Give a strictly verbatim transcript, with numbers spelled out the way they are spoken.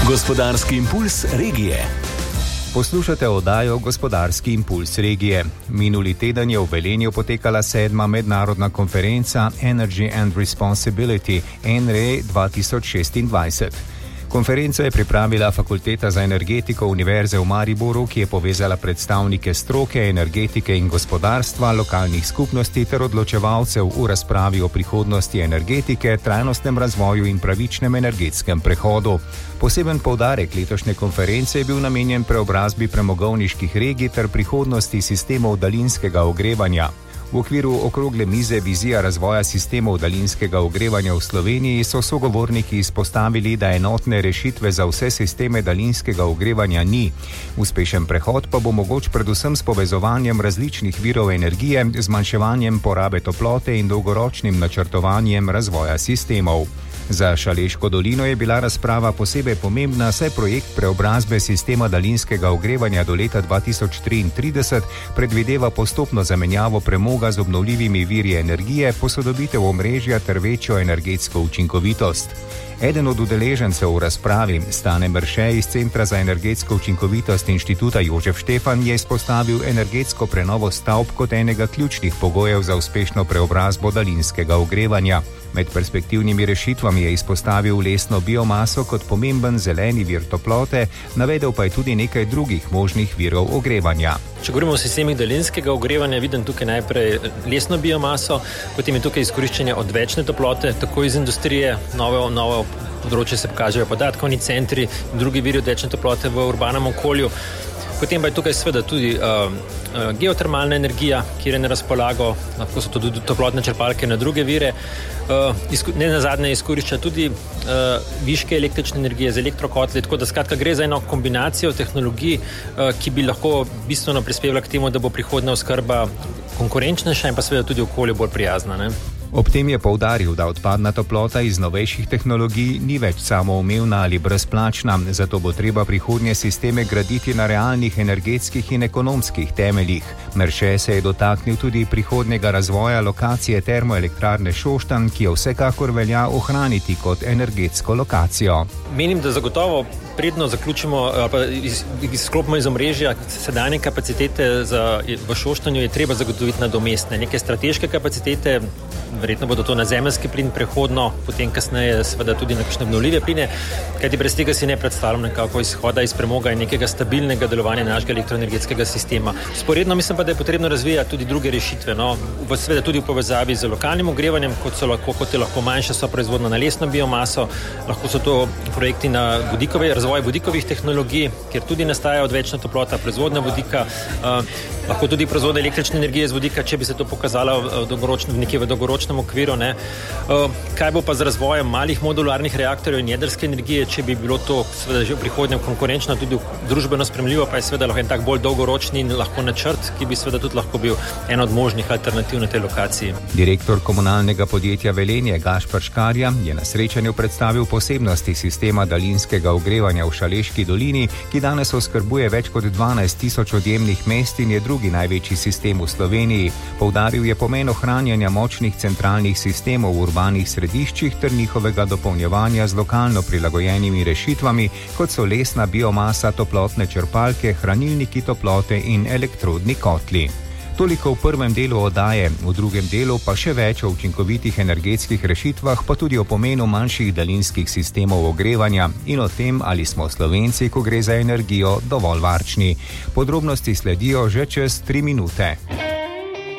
Gospodarski impuls regije. Poslušate oddajo Gospodarski impuls regije. Minuli teden je v Velenju potekala sedma mednarodna konferenca Energy and Responsibility N R E dva tisoč šestindvajset. Konferenco je pripravila Fakulteta za energetiko Univerze v Mariboru, ki je povezala predstavnike stroke, energetike in gospodarstva, lokalnih skupnosti ter odločevalcev v razpravi o prihodnosti energetike, trajnostnem razvoju in pravičnem energetskem prehodu. Poseben poudarek letošnje konference je bil namenjen preobrazbi premogovniških regij ter prihodnosti sistemov daljinskega ogrevanja. V okviru okrogle mize Vizija razvoja sistemov daljinskega ogrevanja v Sloveniji so sogovorniki izpostavili, da enotne rešitve za vse sisteme daljinskega ogrevanja ni. Uspešen prehod pa bo mogoč predvsem s povezovanjem različnih virov energije, zmanjševanjem porabe toplote in dolgoročnim načrtovanjem razvoja sistemov. Za Šaleško dolino je bila razprava posebej pomembna, saj projekt preobrazbe sistema daljinskega ogrevanja do leta dva tisoč triintrideset predvideva postopno zamenjavo premoga z obnovljivimi viri energije, posodobitev omrežja ter večjo energetsko učinkovitost. Eden od udeležencev v razpravi, Stane Mrše iz Centra za energetsko učinkovitost Inštituta Jožef Štefan, je izpostavil energetsko prenovo stavb kot enega ključnih pogojev za uspešno preobrazbo daljinskega ogrevanja. Med perspektivnimi rešitvami je izpostavil lesno biomaso kot pomemben zeleni vir toplote, navedel pa je tudi nekaj drugih možnih virov ogrevanja. Če govorimo o sistemih daljinskega ogrevanja, vidim tukaj najprej lesno biomaso, potem je tukaj izkoriščanje odvečne toplote, tako iz industrije, novo, novo področje se pokažejo podatkovni centri in drugi viri odvečne toplote v urbanem okolju. Potem pa je tukaj seveda tudi uh, uh, geotermalna energija, kjer je na razpolago, lahko so to tudi toplotne črpalke na druge vire. Uh, izku, ne nazadnje izkorišča tudi uh, viške električne energije z elektrokotli, tako da skratka gre za eno kombinacijo tehnologij, uh, ki bi lahko bistveno prispevala k temu, da bo prihodnja oskrba konkurenčnejša in pa seveda tudi okolju bolj prijazna, ne? Ob tem je poudaril, da odpadna toplota iz novejših tehnologij ni več samoumevna ali brezplačna, zato bo treba prihodnje sisteme graditi na realnih energetskih in ekonomskih temeljih. Mrše se je dotaknil tudi prihodnjega razvoja lokacije termoelektrarne Šoštanj, ki jo vsekakor velja ohraniti kot energetsko lokacijo. Menim, da zagotovo predno zaključimo ali pa iz, izklopimo iz omrežja sedanje kapacitete za, v Šoštanju je treba zagotoviti nadomestne, neke strateške kapacitete, verjetno bodo to na zemeljski plin prehodno, potem kasneje seveda tudi na kakšne obnovljive pline, kajti brez tega si ne predstavljam nekako izhoda iz premoga in nekega stabilnega delovanja našega elektroenergetskega sistema. Sporedno mislim pa, da je potrebno razvijati tudi druge rešitve, no, v, seveda tudi v povezavi z lokalnim ogrevanjem, kot so lahko, kot je lahko manjša so proizvodna na lesno biomaso, lahko so to projekti na vodikove, razvoj vodikovih tehnologij, kjer tudi nastaja odvečna toplota, proizvodnja vodika, uh, lahko tudi proizvodnja električne energije z vodika, če bi se to pokazalo v dolgoročnem, nekje v dolgoročnem okviru, ne. Uh, kaj bo pa z razvojem malih modularnih reaktorjev in jedrske energije, če bi bilo to seveda že v prihodnjem konkurenčno, tudi družbeno spremljivo, pa je seveda lahko en tak bolj dolgoročni in lahko načrt, ki bi seveda tudi lahko bil en od možnih alternativ na tej lokaciji. Direktor komunalnega podjetja Velenje Gašper Škarja je na srečanju predstavil posebnosti sistema daljinskega ogrevanja v Šaleški dolini, ki danes oskrbuje več kot dvanajst tisoč odjemnih mest in je drugi največji sistem v Sloveniji. Poudaril je pomen ohranjanja močnih centralnih sistemov v urbanih središčih ter njihovega dopolnjevanja z lokalno prilagojenimi rešitvami, kot so lesna biomasa, toplotne črpalke, hranilniki toplote in elektrodni kotli. Toliko v prvem delu oddaje, v drugem delu pa še več o učinkovitih energetskih rešitvah, pa tudi o pomenu manjših daljinskih sistemov ogrevanja in o tem, ali smo Slovenci, ko gre za energijo, dovolj varčni. Podrobnosti sledijo že čez tri minute.